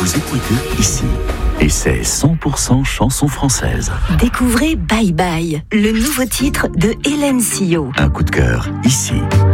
vous écoutez ici. Et c'est 100% chanson française. Découvrez Bye Bye, le nouveau titre de Hélène Sillot. Un coup de cœur ici.